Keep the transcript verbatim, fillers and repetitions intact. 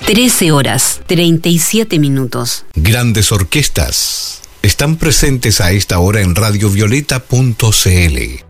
trece horas, treinta y siete minutos. Grandes orquestas están presentes a esta hora en radio violeta punto c l.